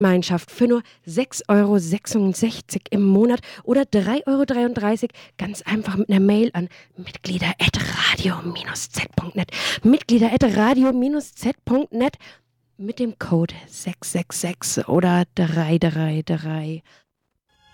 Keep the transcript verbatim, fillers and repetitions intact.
Gemeinschaft für nur sechs Euro sechsundsechzig im Monat oder drei Euro dreiunddreißig ganz einfach mit einer Mail an mitglieder at radio z punkt net. mitglieder at radio z punkt net mit dem Code sechs sechs sechs oder drei drei drei.